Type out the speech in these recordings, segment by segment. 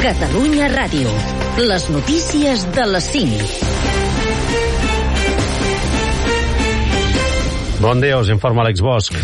Catalunya Ràdio. Les notícies de les 5. Bon dia, us informa Àlex Bosch.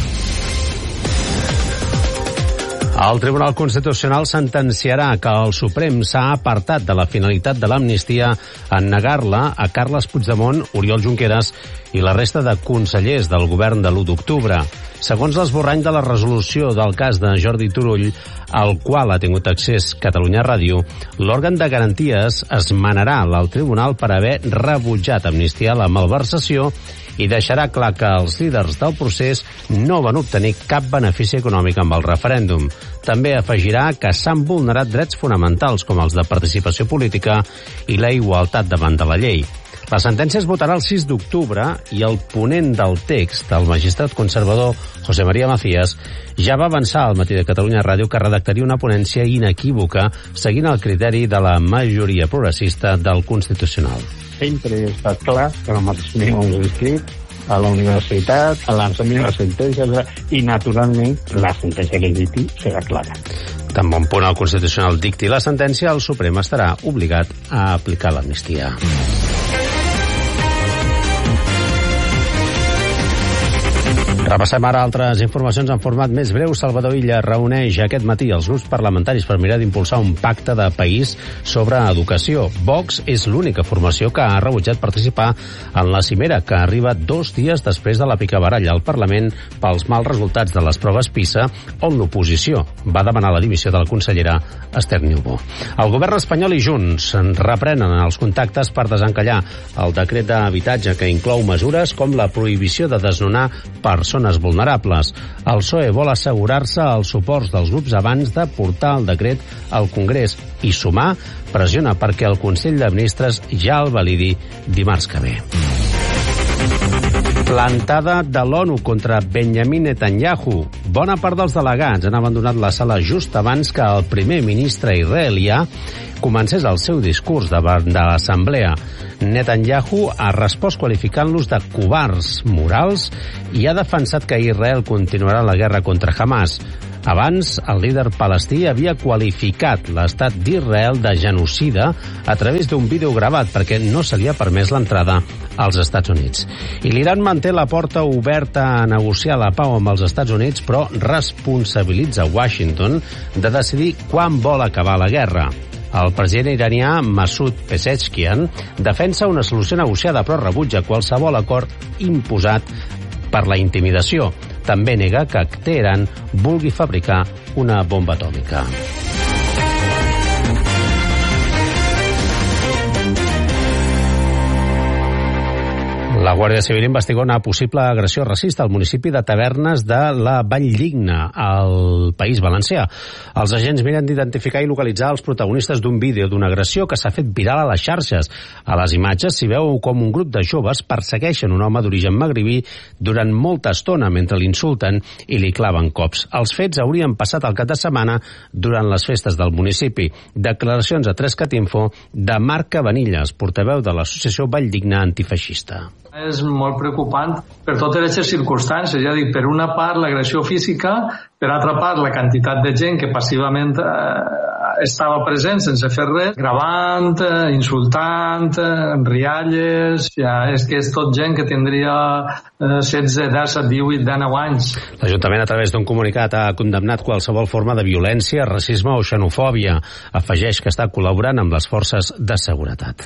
El Tribunal Constitucional sentenciarà que el Suprem s'ha apartat de la finalitat de l'amnistia en negar-la a Carles Puigdemont, Oriol Junqueras i la resta de consellers del govern de l'1 d'octubre. Segons l'esborrany de la resolució del cas de Jordi Turull, al qual ha tingut accés Catalunya Ràdio, l'òrgan de garanties esmenarà al tribunal per haver rebutjat amnistiar la malversació i deixarà clar que els líders del procés no van obtenir cap benefici econòmic amb el referèndum. També afegirà que s'han vulnerat drets fonamentals com els de participació política i la igualtat davant de la llei. La sentència es votarà el 6 d'octubre i el ponent del text, el magistrat conservador José María Macías, ja va avançar al matí de Catalunya Ràdio que redactaria una ponència inequívoca seguint el criteri de la majoria progressista del Constitucional. Sempre he estat clar que la mateixa hem escrit a la universitat, a l'ensenyament de la sentència, i naturalment la sentència que dicti serà clara. Tan bon punt el Constitucional dicti la sentència, el Suprem estarà obligat a aplicar l'amnistia. Repassem ara altres informacions en format més breu. Salvador Illa reuneix aquest matí els grups parlamentaris per mirar d'impulsar un pacte de país sobre educació. Vox és l'única formació que ha rebutjat participar en la cimera, que arriba 2 dies després de la picabaralla al Parlament pels mals resultats de les proves PISA, on l'oposició va demanar la dimissió de la consellera Esther Niubó. El govern espanyol i Junts reprenen els contactes per desencallar el decret d'habitatge que inclou mesures com la prohibició de desnonar persones vulnerables. El PSOE vol assegurar-se els suports dels grups abans de portar el decret al Congrés i Sumar pressiona perquè el Consell de Ministres ja el validi dimarts que ve. Plantada de l'ONU contra Benjamin Netanyahu. Bona part dels delegats han abandonat la sala just abans que el primer ministre israelià comencés el seu discurs davant de l'Assemblea. Netanyahu ha respost qualificant-los de covards morals i ha defensat que Israel continuarà la guerra contra Hamas. Abans, el líder palestí havia qualificat l'estat d'Israel de genocida a través d'un vídeo gravat perquè no se li ha permès l'entrada als Estats Units. I l'Iran manté la porta oberta a negociar la pau amb els Estats Units, però responsabilitza Washington de decidir quan vol acabar la guerra. El president iranià Masoud Pezeshkian defensa una solució negociada però rebutja qualsevol acord imposat per la intimidació. També nega que Teheran vulgui fabricar una bomba atòmica. La Guàrdia Civil investiga una possible agressió racista al municipi de Tavernes de la Valldigna, al País Valencià. Els agents miren d'identificar i localitzar els protagonistes d'un vídeo d'una agressió que s'ha fet viral a les xarxes. A les imatges s'hi veu com un grup de joves persegueixen un home d'origen magribí durant molta estona mentre l'insulten i li claven cops. Els fets haurien passat el cap de setmana durant les festes del municipi. Declaracions a 3catinfo de Marc Cabanillas, portaveu de l'associació Valldigna Antifeixista. És molt preocupant per totes aquestes circumstàncies, ja dic, per una part l'agressió física, per altra part la quantitat de gent que passivament estava present sense fer res, gravant, insultant, rialles, ja és que és tot gent que tindria 16, 17, 18, 19 anys. L'Ajuntament, a través d'un comunicat, ha condemnat qualsevol forma de violència, racisme o xenofòbia. Afegeix que està col·laborant amb les forces de seguretat.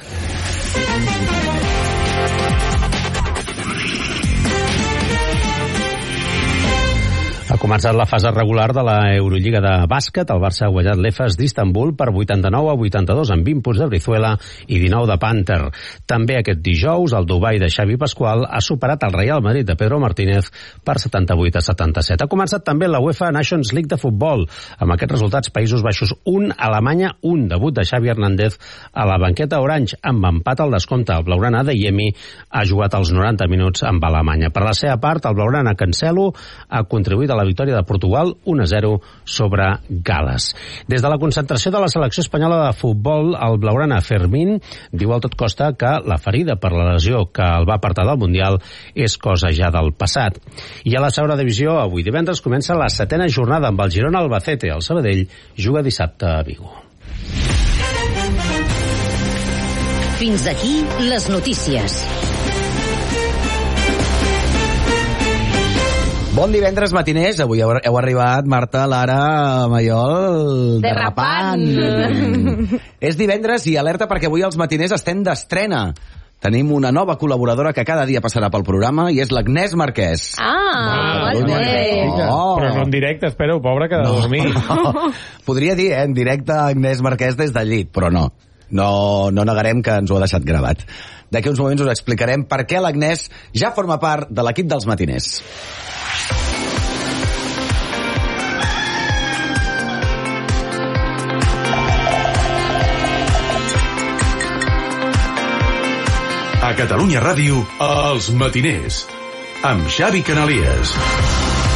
Ha començat la fase regular de la Eurolliga de bàsquet. El Barça ha guanyat l'Efes d'Istanbul per 89-82 amb 20 punts de Brizuela i 19 de Panther. També aquest dijous el Dubai de Xavi Pascual ha superat el Real Madrid de Pedro Martínez per 78-77. Ha començat també la UEFA Nations League de futbol. Amb aquests resultats, Països Baixos 1, Alemanya 1. Debut de Xavi Hernández a la banqueta orange amb empat al descompte. El blaugrana de Yemi ha jugat els 90 minuts amb Alemanya. Per la seva part, el blaugrana Cancelo ha contribuït a la victòria de Portugal 1-0 sobre Gal·les. Des de la concentració de la selecció espanyola de futbol, el blaugrana Fermín diu al tot costa que la ferida per la lesió que el va apartar del Mundial és cosa ja del passat. I a la segona divisió, avui divendres, comença la 7a jornada amb el Girona Albacete. El Sabadell juga dissabte a Vigo. Fins aquí les notícies. Bon divendres, matiners. Avui heu arribat, Marta, Lara, Maiol... Derrapant. És divendres i alerta perquè avui els matiners estem d'estrena. Tenim una nova col·laboradora que cada dia passarà pel programa i és l'Agnès Marquès. Molt bé. Però no en directe, espero, pobra, que ha de dormir. Podria dir, en directe, Agnès Marquès des del llit, però no. No negarem que ens ho ha deixat gravat. D'aquí uns moments us explicarem per què l'Agnès ja forma part de l'equip dels matiners. A Catalunya Ràdio, Els Matiners, amb Xavi Canalies.